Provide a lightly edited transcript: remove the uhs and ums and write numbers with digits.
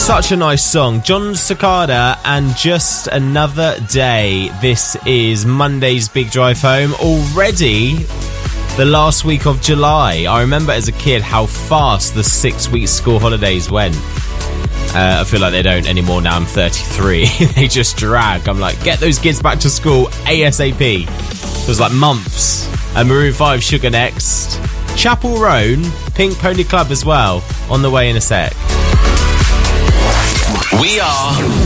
Such a nice song. John Cicada and Just Another Day. This is Monday's Big Drive Home. Already the last week of July. I remember as a kid how fast the 6-week school holidays went. I feel like they don't anymore now. I'm 33. They just drag. I'm like, get those kids back to school ASAP. It was like months. And Maroon 5, Sugar next. Chapel Roan, Pink Pony Club as well. On the way in a sec. We are